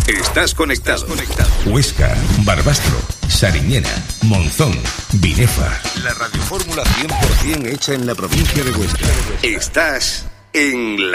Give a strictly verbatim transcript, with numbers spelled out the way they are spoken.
Estás conectado. Huesca, Barbastro, Sariñena, Monzón, Binefa. La radiofórmula cien por ciento hecha en la provincia de Huesca. Estás en la